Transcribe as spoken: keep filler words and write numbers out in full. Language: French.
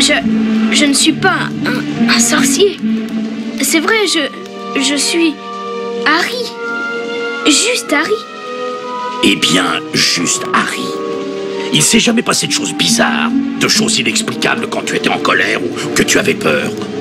Je... je ne suis pas un, un sorcier. C'est vrai, je... je suis... Harry. Juste Harry. Eh bien, juste Harry. Il s'est jamais passé de choses bizarres, de choses inexplicables quand tu étais en colère ou que tu avais peur.